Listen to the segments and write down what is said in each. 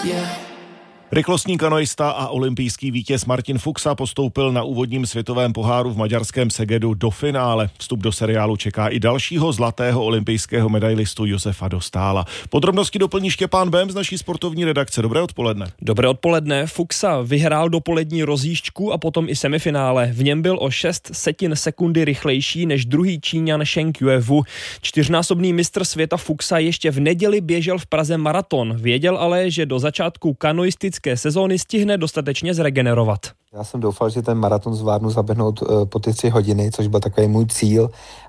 Rychlostní kanoista a olympijský vítěz Martin Fuxa postoupil na úvodním světovém poháru v maďarském Segedu do finále. Vstup do seriálu čeká i dalšího zlatého olympijského medailistu Josefa Dostála. Podrobnosti doplní Štěpán Bém z naší sportovní redakce. Dobré odpoledne. Dobré odpoledne. Fuxa vyhrál dopolední rozjížďku a potom i semifinále. V něm byl o 0,06 sekundy rychlejší než druhý Číňan Sheng Yuewu. Čtyřnásobný mistr světa Fuxa ještě v neděli běžel v Praze maraton. Věděl ale, že do začátku kanoistické sezóny stihne dostatečně zregenerovat. Já jsem doufal, že ten maraton zvládnu zaběhnout po ty 3 hodiny, což byl takový můj cíl,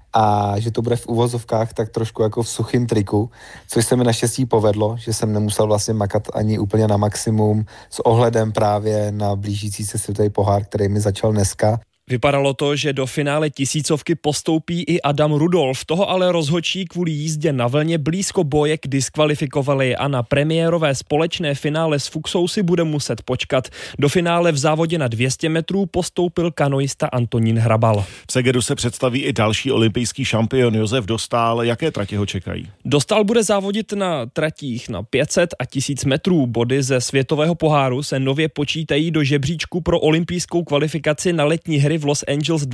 a že to bude v uvozovkách tak trošku jako v suchým triku, což se mi naštěstí povedlo, že jsem nemusel vlastně makat ani úplně na maximum s ohledem právě na blížící se světový pohár, který mi začal dneska. Vypadalo to, že do finále tisícovky postoupí i Adam Rudolf. Toho ale rozhodčí kvůli jízdě na vlně blízko bojek diskvalifikovali a na premiérové společné finále s Fuxou si bude muset počkat. Do finále v závodě na 200 metrů postoupil kanoista Antonín Hrabal. V Segedu se představí i další olympijský šampion Josef Dostál. Jaké tratě ho čekají? Dostál bude závodit na tratích na 500 a 1000 metrů. Body ze světového poháru se nově počítají do žebříčku pro olympijskou kvalifikaci na letní hry v Los Angeles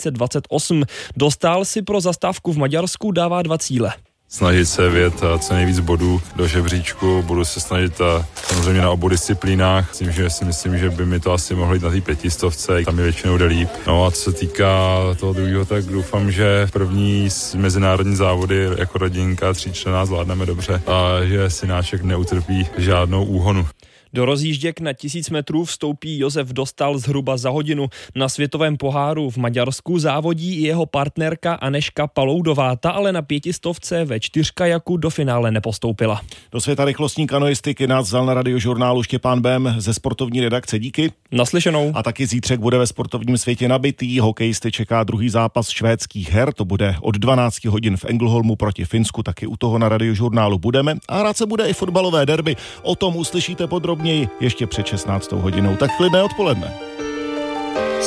2028. Dostál si pro zastávku v Maďarsku dává 2 cíle. Snažit se vyjet co nejvíc bodů do žebříčku, budu se snažit samozřejmě na obou disciplínách, myslím, že by mi to asi mohlo jít na té 500, tam mi většinou jde líp. No a co se týká toho druhého, tak doufám, že první mezinárodní závody jako rodinka 3členná zvládneme dobře a že synáček neutrpí žádnou úhonu. Do rozjížděk na 1000 metrů vstoupí Josef Dostál zhruba za hodinu. Na světovém poháru v Maďarsku závodí i jeho partnerka Aneška Paloudová, ta ale na 500 ve 4kajaku do finále nepostoupila. Do světa rychlostní kanoistiky nás vzal na Radiožurnálu Štěpán Bém ze sportovní redakce. Díky. Naslyšenou. A taky zítřek bude ve sportovním světě nabitý. Hokejisty čeká druhý zápas švédských her. To bude od 12 hodin v Ängelholmu proti Finsku. Taky u toho na Radiožurnálu budeme. A hrát se bude i fotbalové derby. O tom uslyšíte podrobněji ještě před 16 hodinou. Tak klidné odpoledne.